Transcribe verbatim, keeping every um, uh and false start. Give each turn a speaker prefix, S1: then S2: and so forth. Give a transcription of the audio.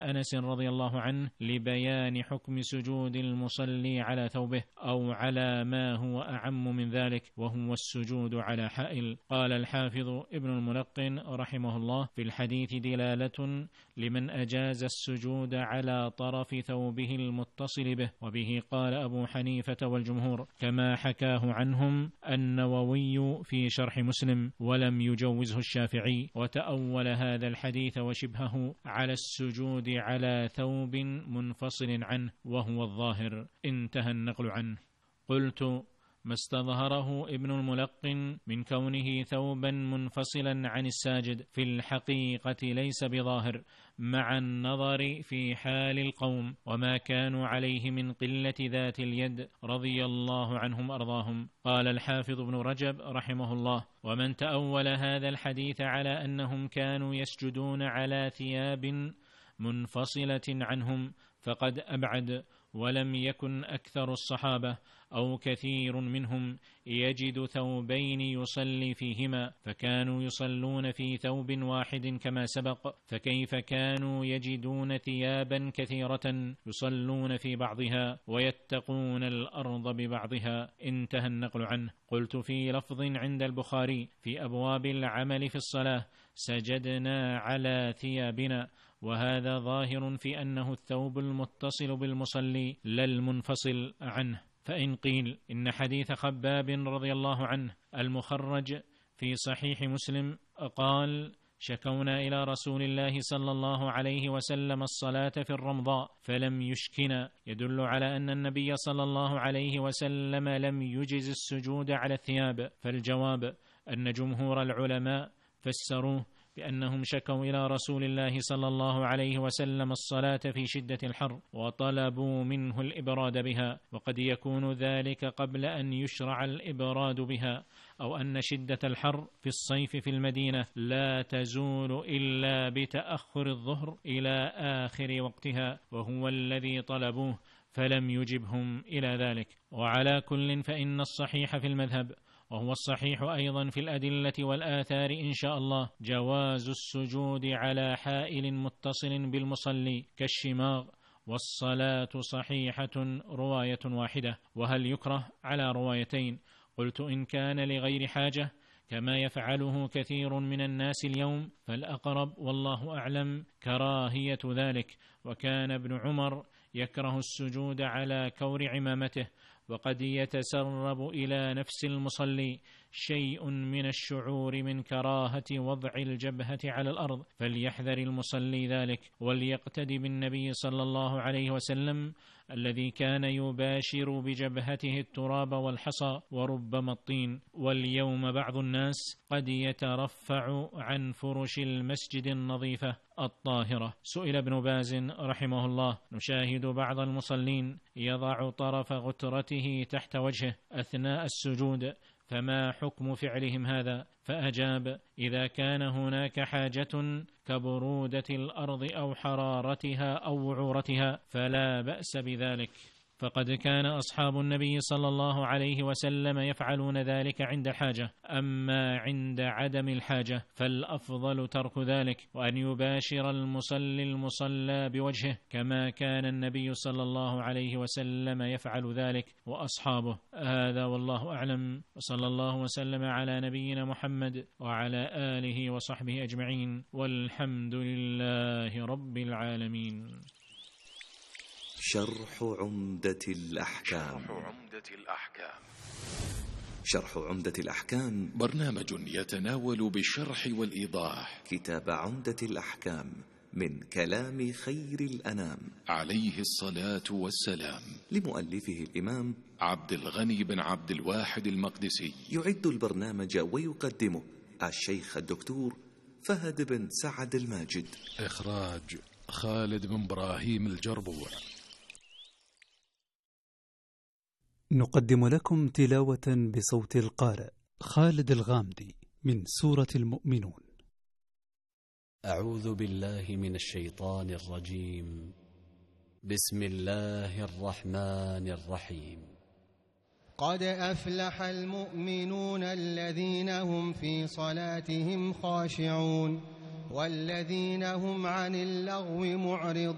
S1: أنس رضي الله عنه لبيان حكم سجود المصلي على ثوبه أو على ما هو أعم من ذلك، وهو السجود على حائل. قال الحافظ ابن الملقن رحمه الله: في الحديث دلالة لمن أجاز السجود على طرف ثوبه المتصل به، وبه قال أبو حنيفة والجمهور، كما حكاه عنهم النووي في شرح مسلم، ولم يجوزه الشافعي، وتأول هذا الحديث وشبهه على السجود على ثوب منفصل عنه، وهو الظاهر. انتهى النقل عنه. قلت: ما استظهره ابن الملقن من كونه ثوبا منفصلا عن الساجد في الحقيقة ليس بظاهر، مع النظر في حال القوم وما كانوا عليه من قلة ذات اليد رضي الله عنهم أرضاهم. قال الحافظ ابن رجب رحمه الله: ومن تأول هذا الحديث على أنهم كانوا يسجدون على ثياب منفصلة عنهم فقد أبعد، ولم يكن أكثر الصحابة أو كثير منهم يجد ثوبين يصلي فيهما، فكانوا يصلون في ثوب واحد كما سبق، فكيف كانوا يجدون ثيابا كثيرة يصلون في بعضها ويتقون الأرض ببعضها؟ انتهى النقل عنه. قلت في لفظ عند البخاري في أبواب العمل في الصلاة: سجدنا على ثيابنا، وهذا ظاهر في أنه الثوب المتصل بالمصلي لا المنفصل عنه. فإن قيل إن حديث خباب رضي الله عنه المخرج في صحيح مسلم قال: شكونا إلى رسول الله صلى الله عليه وسلم الصلاة في الرمضاء فلم يشكنا، يدل على أن النبي صلى الله عليه وسلم لم يجز السجود على الثياب. فالجواب أن جمهور العلماء فسروه بأنهم شكوا إلى رسول الله صلى الله عليه وسلم الصلاة في شدة الحر وطلبوا منه الإبراد بها، وقد يكون ذلك قبل أن يشرع الإبراد بها، أو أن شدة الحر في الصيف في المدينة لا تزول إلا بتأخر الظهر إلى آخر وقتها، وهو الذي طلبوه فلم يجبهم إلى ذلك. وعلى كل فإن الصحيح في المذهب، وهو الصحيح أيضا في الأدلة والآثار إن شاء الله، جواز السجود على حائل متصل بالمصلي كالشماغ، والصلاة صحيحة رواية واحدة. وهل يكره؟ على روايتين. قلت إن كان لغير حاجة كما يفعله كثير من الناس اليوم فالأقرب والله أعلم كراهية ذلك، وكان ابن عمر يكره السجود على كور عمامته، وقد يتسرب إلى نفس المصلي شيء من الشعور من كراهة وضع الجبهة على الأرض، فليحذر المصلي ذلك وليقتدي بالنبي صلى الله عليه وسلم الذي كان يباشر بجبهته التراب والحصى وربما الطين. واليوم بعض الناس قد يترفع عن فرش المسجد النظيفة الطاهرة. سئل ابن باز رحمه الله: نشاهد بعض المصلين يضع طرف غترته تحت وجهه أثناء السجود، فما حكم فعلهم هذا؟ فأجاب: إذا كان هناك حاجة كبرودة الأرض أو حرارتها أو وعورتها فلا بأس بذلك، فقد كان أصحاب النبي صلى الله عليه وسلم يفعلون ذلك عند الحاجة. أما عند عدم الحاجة فالأفضل ترك ذلك، وأن يباشر المصلي المصلى بوجهه كما كان النبي صلى الله عليه وسلم يفعل ذلك وأصحابه. هذا والله أعلم، وصلى الله وسلم على نبينا محمد وعلى آله وصحبه أجمعين، والحمد لله رب العالمين.
S2: شرح عمدة الأحكام. شرح عمدة الأحكام شرح عمدة الأحكام
S3: برنامج يتناول بالشرح والإيضاح
S2: كتاب عمدة الأحكام من كلام خير الأنام
S3: عليه الصلاة والسلام،
S2: لمؤلفه الإمام
S3: عبد الغني بن عبد الواحد المقدسي.
S2: يعد البرنامج ويقدمه الشيخ الدكتور فهد بن سعد الماجد.
S3: إخراج خالد بن إبراهيم الجربوع.
S4: نقدم لكم تلاوة بصوت القارئ خالد الغامدي من سورة المؤمنون.
S5: أعوذ بالله من الشيطان الرجيم. بسم الله الرحمن الرحيم.
S6: قد أفلح المؤمنون الذين هم في صلاتهم خاشعون والذين هم عن اللغو معرضون